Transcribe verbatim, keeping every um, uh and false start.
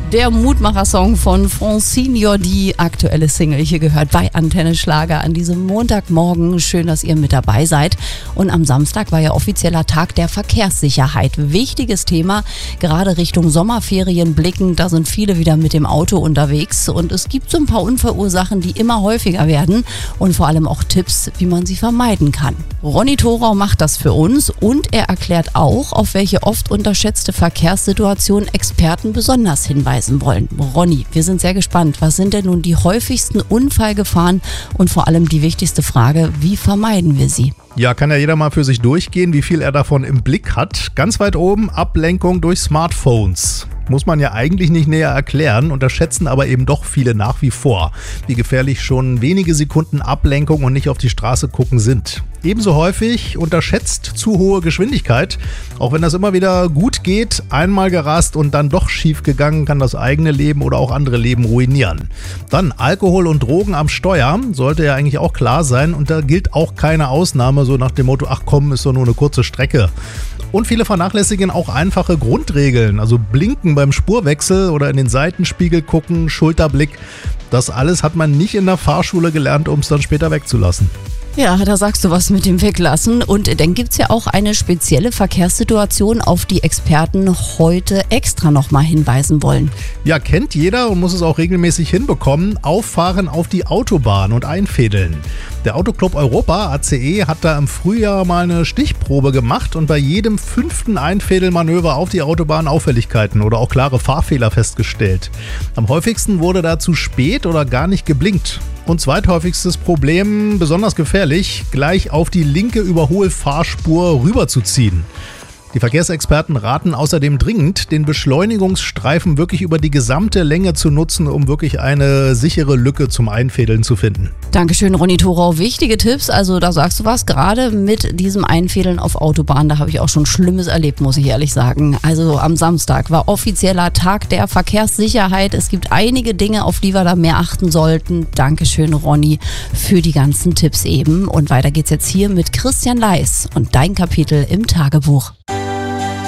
Der Mutmacher-Song von Francine Jordi, aktuelle Single hier gehört bei Antenne Schlager an diesem Montagmorgen. Schön, dass ihr mit dabei seid. Und am Samstag war ja offizieller Tag der Verkehrssicherheit. Wichtiges Thema, gerade Richtung Sommerferien blickend. Da sind viele wieder mit dem Auto unterwegs und es gibt so ein paar Unfallursachen, die immer häufiger werden und vor allem auch Tipps, wie man sie vermeiden kann. Ronny Thorau macht das für uns und er erklärt auch, auf welche oft unterschätzte Verkehrssituation Experten besonders hinweisen wollen. Ronny, wir sind sehr gespannt. Was sind denn nun die häufigsten Unfallgefahren und vor allem die wichtigste Frage, wie vermeiden wir sie? Ja, kann ja jeder mal für sich durchgehen, wie viel er davon im Blick hat. Ganz weit oben Ablenkung durch Smartphones. Muss man ja eigentlich nicht näher erklären, unterschätzen aber eben doch viele nach wie vor, wie gefährlich schon wenige Sekunden Ablenkung und nicht auf die Straße gucken sind. Ebenso häufig unterschätzt zu hohe Geschwindigkeit. Auch wenn das immer wieder gut geht, einmal gerast und dann doch schief gegangen, kann das eigene Leben oder auch andere Leben ruinieren. Dann Alkohol und Drogen am Steuer, sollte ja eigentlich auch klar sein und da gilt auch keine Ausnahme, so nach dem Motto, ach komm, ist doch nur eine kurze Strecke. Und viele vernachlässigen auch einfache Grundregeln, also blinken beim Spurwechsel oder in den Seitenspiegel gucken, Schulterblick. Das alles hat man nicht in der Fahrschule gelernt, um es dann später wegzulassen. Ja, da sagst du was mit dem Weglassen. Und dann gibt es ja auch eine spezielle Verkehrssituation, auf die Experten heute extra nochmal hinweisen wollen. Ja, kennt jeder und muss es auch regelmäßig hinbekommen. Auffahren auf die Autobahn und einfädeln. Der Autoclub Europa, A C E, hat da im Frühjahr mal eine Stichprobe gemacht und bei jedem fünften Einfädelmanöver auf die Autobahn Auffälligkeiten oder auch klare Fahrfehler festgestellt. Am häufigsten wurde da zu spät oder gar nicht geblinkt. Und zweithäufigstes Problem, besonders gefährlich, gleich auf die linke Überholfahrspur rüberzuziehen. Die Verkehrsexperten raten außerdem dringend, den Beschleunigungsstreifen wirklich über die gesamte Länge zu nutzen, um wirklich eine sichere Lücke zum Einfädeln zu finden. Dankeschön, Ronny Thorau. Wichtige Tipps, also da sagst du was, gerade mit diesem Einfädeln auf Autobahnen, da habe ich auch schon Schlimmes erlebt, muss ich ehrlich sagen. Also am Samstag war offizieller Tag der Verkehrssicherheit. Es gibt einige Dinge, auf die wir da mehr achten sollten. Dankeschön, Ronny, für die ganzen Tipps eben. Und weiter geht's jetzt hier mit Christian Leis und dein Kapitel im Tagebuch.